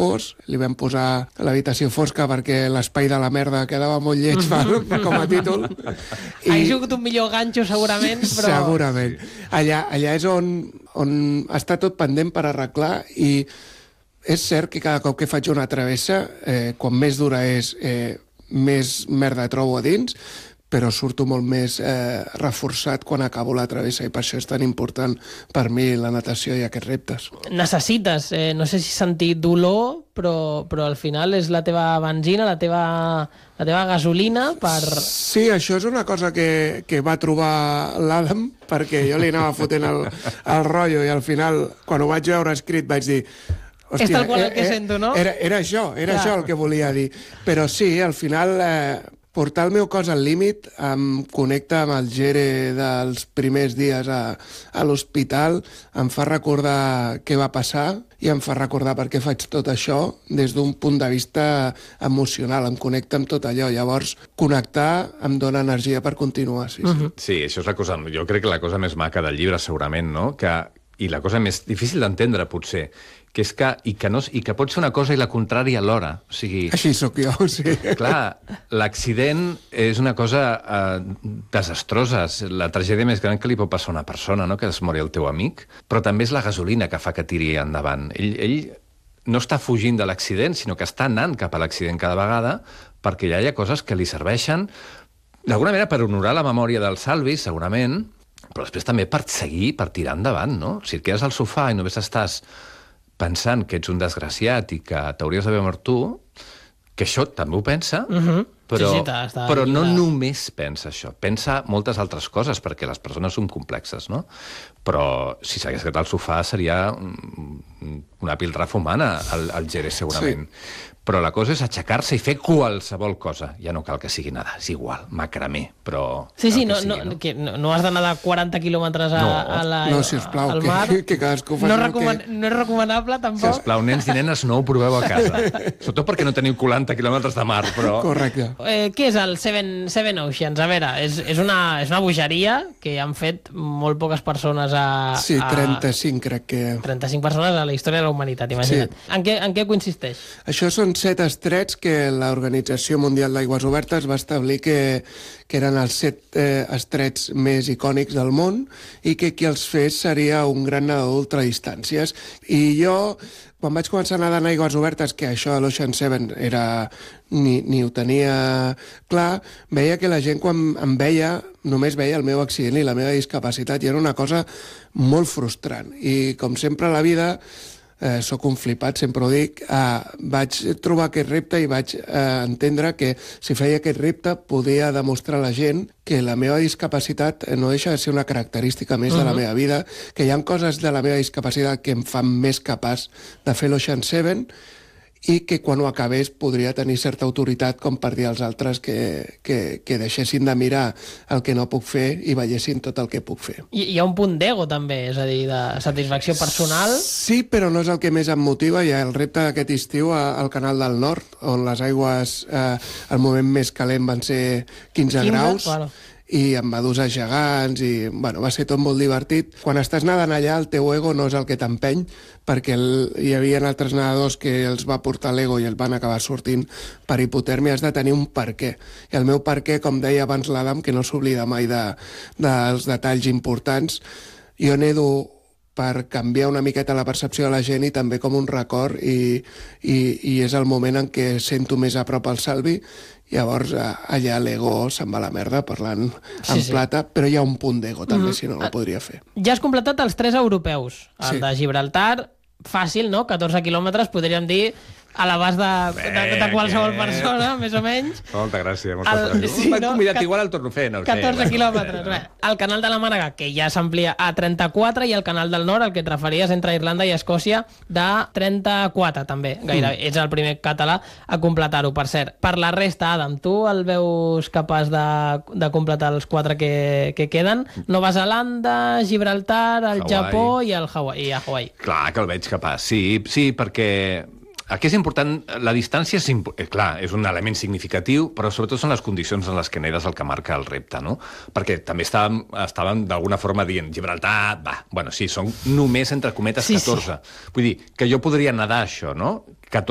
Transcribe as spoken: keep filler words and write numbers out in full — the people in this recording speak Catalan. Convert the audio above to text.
pors, li vam posar l'habitació fosca perquè l'espai de la merda quedava molt lleig per, com a títol. I... Ha sigut un millor ganxo segurament, però... Segurament. Allà, allà és on, on està tot pendent per arreglar i és cert que cada cop que faig una travessa, eh, quan més dura és, eh, més merda trobo a dins, però surto molt més eh, reforçat quan acabo la travessa i per això és tan important per mi la natació i aquests reptes. Necessites, eh, no sé si sentir dolor, però, però al final és la teva benzina, la teva, la teva gasolina per... Sí, això és una cosa que, que va trobar l'Adam, perquè jo li anava fotent el, el rotllo i al final, quan ho vaig veure escrit, vaig dir... Hòstia, és tal qual el que eh, sento, no? Era, era això, era Clar. això el que volia dir. Però sí, al final... Eh, portar el meu cos al límit em connecta amb el Gere dels primers dies a, a l'hospital, em fa recordar què va passar i em fa recordar per què faig tot això des d'un punt de vista emocional, em connecta amb tot allò. Llavors, connectar em dona energia per continuar. Sí, sí. Uh-huh. Sí, això és la cosa, jo crec que la cosa més maca del llibre, segurament, no? Que, i la cosa més difícil d'entendre, potser, que és que, i que, no, i que pot ser una cosa i la contrària alhora. O sigui, així sóc jo, sí. Clar, l'accident és una cosa eh, desastrosa. La tragèdia més gran que li pot passar a una persona, no? Que es mori el teu amic, però també és la gasolina que fa que tiri endavant. Ell, ell no està fugint de l'accident, sinó que està anant cap a l'accident cada vegada perquè ja hi ha coses que li serveixen, d'alguna manera, per honorar la memòria del Salvi, segurament, però després també per seguir, per tirar endavant, no? Si et quedes al sofà i només estàs pensant que ets un desgraciat i que t'hauries d'haver mort tu, que això també ho pensa, uh-huh. però, sí, sí, està, està però no lliure. només pensa això. Pensa moltes altres coses, perquè les persones són complexes, no? Però si s'hagués quedat al sofà seria una piltrafa humana, el, el Gere, segurament. Sí. Però la cosa és aixecar-se i fer qualsevol cosa. Ja no cal que sigui nada, és igual, macramé, però... Sí, sí, no, sigui, no, no? Que no, no has d'anar de quaranta quilòmetres a, no. a la, no, sisplau, al mar. Que, que cadascú faci no, recoman que... no és recomanable, tampoc. Sisplau, nens i nenes, no ho proveu a casa. Sobretot perquè no teniu quaranta quilòmetres de mar, però... Correcte. Eh, què és el Seven, Seven Oceans? A veure, és, és, una, és una bogeria que han fet molt poques persones a... Sí, a... trenta-cinc crec que... trenta-cinc persones a la història de la humanitat, imagina't. Sí. En, què, en què consisteix? Això són set estrets que l'Organització Mundial d'Aigües Obertes va establir que, que eren els set eh, estrets més icònics del món i que qui els fes seria un gran nedador d'ultradistàncies. I jo, quan vaig començar a nedar en aigües obertes, que això de l'Ocean Seven era, ni, ni ho tenia clar, veia que la gent quan em veia només veia el meu accident i la meva discapacitat i era una cosa molt frustrant. I com sempre a la vida... Eh, soc un flipat, sempre ho dic, eh, vaig trobar aquest repte i vaig eh, entendre que si feia aquest repte podia demostrar a la gent que la meva discapacitat no deixa de ser una característica més uh-huh. de la meva vida, que hi ha coses de la meva discapacitat que em fan més capaç de fer l'Ocean Seven i que quan ho acabés podria tenir certa autoritat com per dir als altres que, que, que deixessin de mirar el que no puc fer i veiessin tot el que puc fer. I hi ha un punt d'ego també, és a dir, de satisfacció personal. Sí, però no és el que més em motiva. Hi ha el repte d'aquest estiu al Canal del Nord, on les aigües, eh, el moment més calent van ser quinze, quinze graus. Claro. I amb meduses gegants, i bueno, va ser tot molt divertit. Quan estàs nedant allà, el teu ego no és el que t'empeny, perquè el, hi havia altres nedadors que els va portar l'ego i els van acabar sortint per hipotèrmia. Has de tenir un per què. I el meu per què, com deia abans l'Adam, que no s'oblida mai de, dels detalls importants, jo nedo per canviar una miqueta la percepció de la gent i també com un record i, i, i és el moment en què sento més a prop el Salvi. Llavors allà l'ego se'n va a la merda parlant sí, en sí. plata, però hi ha un punt d'ego també, mm-hmm. si no, no ho podria fer. Ja has completat els tres europeus, el sí. de Gibraltar, fàcil, no? catorze quilòmetres, podríem dir, a l'abast de, de, de qualsevol persona, més o menys. Molta gràcia. Molta el, sí, M'han no? convidat igual, el torno a fer. No catorze sé, quilòmetres. Bé, el canal de la Mànega, que ja s'amplia a trenta-quatre, i el canal del Nord, el que et referies entre Irlanda i Escòcia, de trenta-quatre, també. Gairebé. Mm. Ets el primer català a completar-ho, per cert. Per la resta, Adam, tu el veus capaç de, de completar els quatre que, que queden? Nova Zelanda, Gibraltar, el Hawaii. Japó i el Hawaii, i a Hawaii. Clar que el veig capaç, sí, sí, perquè... Aquí és important, la distància és, imp... eh, clar, és un element significatiu, però sobretot són les condicions en les que nedes el que marca el repte, no? Perquè també estàvem, estàvem d'alguna forma dient Gibraltar, va, bueno, sí, són només entre cometes catorze. Sí, sí. Vull dir, que jo podria nedar això, no?